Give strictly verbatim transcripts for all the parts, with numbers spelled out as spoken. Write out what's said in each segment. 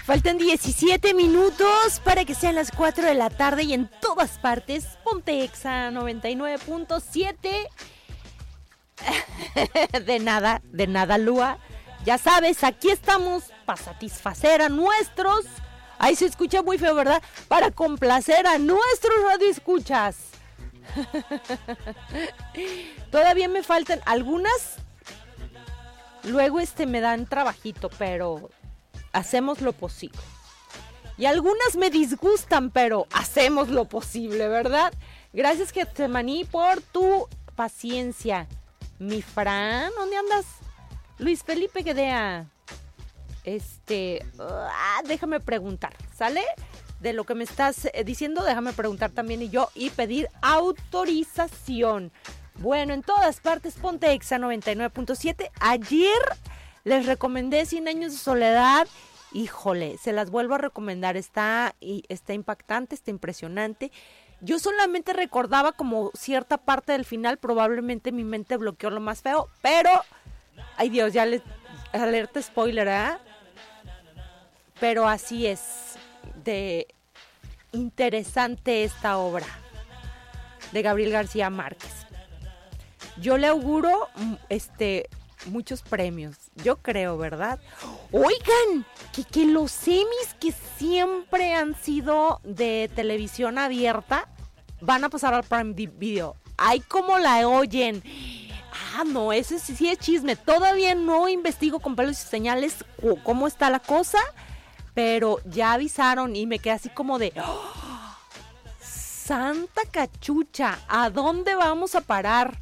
Faltan diecisiete minutos para que sean las cuatro de la tarde y en todas partes, Ponte Exa noventa y nueve punto siete. De nada, de nada, Lua. Ya sabes, aquí estamos para satisfacer a nuestros... Ahí se escucha muy feo, ¿verdad? Para complacer a nuestros radioescuchas. Todavía me faltan algunas. Luego este me dan trabajito, pero hacemos lo posible. Y algunas me disgustan, pero hacemos lo posible, ¿verdad? Gracias, Getsemaní, por tu paciencia. Mi Fran, ¿dónde andas? Luis Felipe Guedea. Este, uh, déjame preguntar, ¿sale? De lo que me estás eh, diciendo, déjame preguntar también y yo y pedir autorización. Bueno, en todas partes, Ponte Exa noventa y nueve punto siete. Ayer les recomendé Cien años de soledad. Híjole, se las vuelvo a recomendar. Está, y está impactante, está impresionante. Yo solamente recordaba como cierta parte del final. Probablemente mi mente bloqueó lo más feo. Pero, ay Dios, ya les alerta spoiler, ¿eh? Pero así es de interesante esta obra de Gabriel García Márquez. Yo le auguro este muchos premios, yo creo, ¿verdad? Oigan, que, que los semis que siempre han sido de televisión abierta van a pasar al Prime Video. Ay, cómo la oyen. Ah, no, ese sí, sí es chisme. Todavía no investigo con pelos y señales cómo está la cosa, pero ya avisaron y me quedé así como de... ¡Oh! ¡Santa cachucha! ¿A dónde vamos a parar?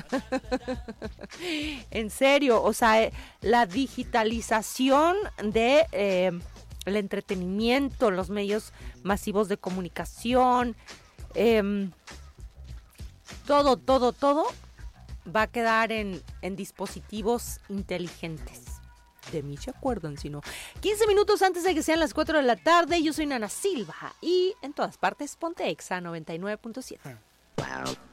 En serio, o sea, la digitalización de eh, el entretenimiento, los medios masivos de comunicación, eh, todo, todo, todo va a quedar en, en dispositivos inteligentes. De mí se acuerdan, si no. quince minutos antes de que sean las cuatro de la tarde, yo soy Nana Silva y en todas partes Ponte Exa noventa y nueve punto siete.